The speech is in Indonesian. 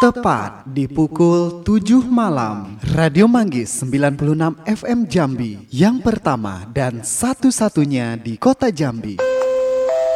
Tepat di pukul 7 malam, Radio Manggis 96 FM Jambi, yang pertama dan satu-satunya di kota Jambi.